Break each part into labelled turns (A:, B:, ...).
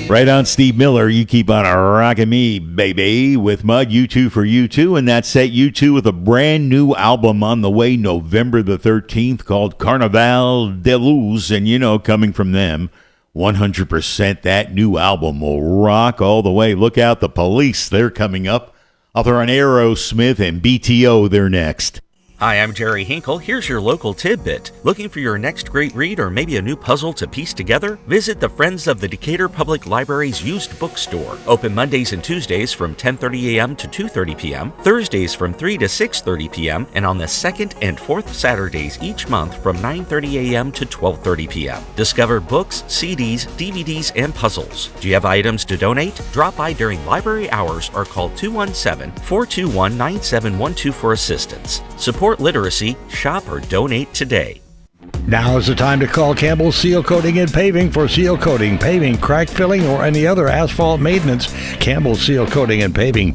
A: Right on, Steve Miller. You keep on rocking me, baby, with Mud. U2 for U2, and that's set U2 with a brand new album on the way November the 13th called Carnaval de Luz. And, you know, coming from them, 100% that new album will rock all the way. Look out, The Police, they're coming up. I'll throw on Aerosmith and BTO, they're next.
B: Hi, I'm Jerry Hinkle. Here's your local tidbit. Looking for your next great read or maybe a new puzzle to piece together? Visit the Friends of the Decatur Public Library's used bookstore. Open Mondays and Tuesdays from 10:30 a.m. to 2:30 p.m., Thursdays from 3 to 6:30 p.m., and on the second and fourth Saturdays each month from 9:30 a.m. to 12:30 p.m. Discover books, CDs, DVDs, and puzzles. Do you have items to donate? Drop by during library hours or call 217-421-9712 for assistance. Support literacy, shop, or donate today.
C: Now is the time to call Campbell Seal Coating and Paving for seal coating, paving, crack filling, or any other asphalt maintenance. Campbell Seal Coating and Paving,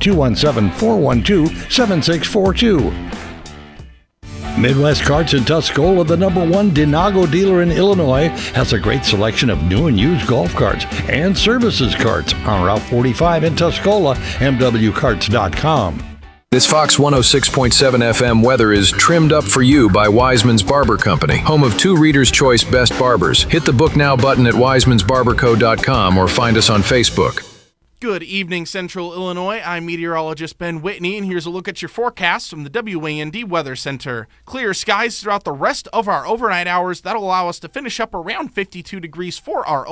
C: 217-412-7642. Midwest Carts in Tuscola, the #1 Denago dealer in Illinois, has a great selection of new and used golf carts and services carts on Route 45 in Tuscola, mwcarts.com.
D: This Fox 106.7 FM weather is trimmed up for you by Wiseman's Barber Company, home of 2 Reader's Choice Best Barbers. Hit the Book Now button at wisemansbarberco.com or find us on Facebook.
E: Good evening, Central Illinois. I'm meteorologist Ben Whitney, and here's a look at your forecast from the WAND Weather Center. Clear skies throughout the rest of our overnight hours. That'll allow us to finish up around 52 degrees for our